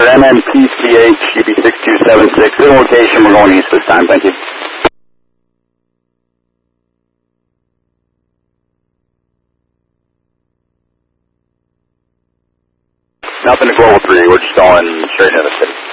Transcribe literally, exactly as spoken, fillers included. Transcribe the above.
M N P C H, U B six two seven six. Good location, we're going east this time, thank you. Nothing to Global three, we're just going straight into the city.